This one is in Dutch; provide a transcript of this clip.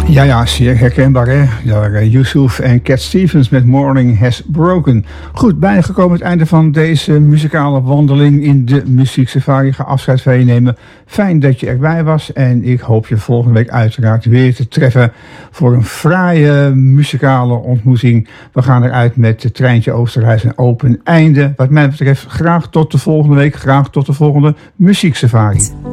Ja, zeer herkenbaar hè. Yusuf en Cat Stevens met Morning Has Broken. Goed, bijna gekomen het einde van deze muzikale wandeling in de Muziek Safari. Ik ga afscheid van je nemen. Fijn dat je erbij was en ik hoop je volgende week uiteraard weer te treffen voor een fraaie muzikale ontmoeting. We gaan eruit met het Treintje Oosterhuis en open einde. Wat mij betreft graag tot de volgende week, graag tot de volgende Muziek Safari.